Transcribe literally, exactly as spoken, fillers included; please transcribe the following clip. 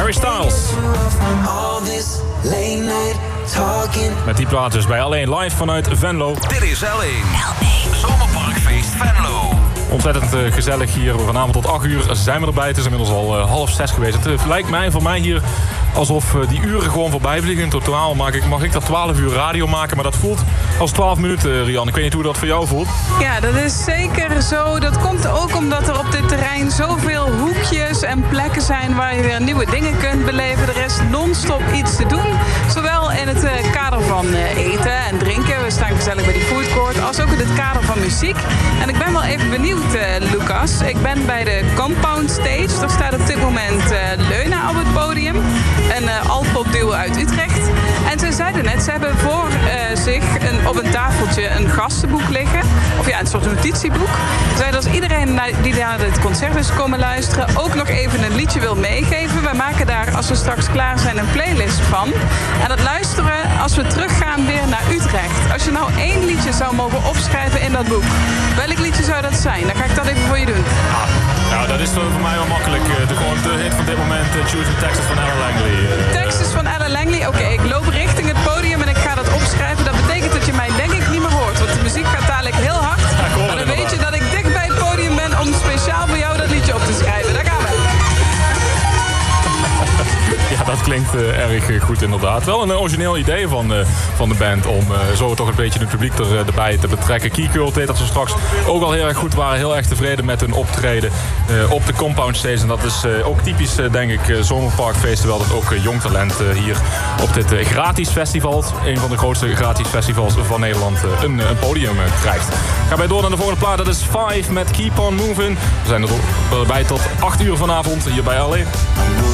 Harry Styles. Met die plaat dus bij L één live vanuit Venlo. Dit is L één. Zomerparkfeest Venlo. Ontzettend uh, gezellig hier. Vanavond tot acht uur zijn we erbij. Het is inmiddels al uh, half zes geweest. Het uh, lijkt mij voor mij hier alsof uh, die uren gewoon voorbij vliegen. In totaal mag ik, mag ik dat twaalf uur radio maken. Maar dat voelt als twaalf minuten, uh, Rian. Ik weet niet hoe dat voor jou voelt. Ja, dat is zeker zo. Dat komt ook omdat er op dit terrein zoveel hoekjes en plekken zijn waar je weer nieuwe dingen kunt beleven. Er is non-stop iets te doen. Zowel in het uh, kader van uh, eten en drinken. We staan gezellig bij die foodcourt. Als ook in het kader van muziek. En ik ben wel even benieuwd, uh, Lucas. Ik ben bij de Compound Stage. Daar staat op dit moment uh, Leuna op het podium. Een uh, altpopduo uit Utrecht. En ze zeiden net, ze hebben voor uh, zich een, op een tafeltje een gastenboek liggen. Of ja, een soort notitieboek. Ze zeiden als iedereen die naar dit concert is komen luisteren ook nog even een liedje wil meegeven. Wij maken daar, als we straks klaar zijn, een playlist van. En dat luisteren we als we teruggaan weer naar Utrecht. Als je nou één liedje zou mogen opschrijven in dat boek, welk liedje zou dat zijn? Dan ga ik dat even voor je doen. Ah, nou, dat is voor mij wel makkelijk. De, gewoon de hit van dit moment, uh, Choosing Texas van Ella Langley. Uh, Texas van Ella Langley. Oké, okay, ik loop richting het podium en ik ga dat opschrijven. Dat betekent dat je mij denk ik niet meer hoort. Want de muziek gaat dadelijk heel hard. Ja, maar dan inderdaad. Weet je dat ik dicht bij het podium ben om speciaal voor jou dat liedje op te schrijven. Daar gaan we. Ja, dat klinkt uh, erg uh, goed inderdaad. Wel een uh, origineel idee van, uh, van de band om uh, zo toch een beetje het publiek er, uh, erbij te betrekken. Key Cult deed dat ze straks ook al heel erg goed waren. Heel erg tevreden met hun optreden uh, op de Compound Stage. En dat is uh, ook typisch, uh, denk ik, uh, Zomerparkfeest. Terwijl dat ook uh, jong talent uh, hier op dit uh, gratis festival, een van de grootste gratis festivals van Nederland, uh, een, een podium uh, krijgt. Gaan wij door naar de volgende plaat. Dat is Five met Keep On Moving. We zijn er erbij tot acht uur vanavond hier bij L A.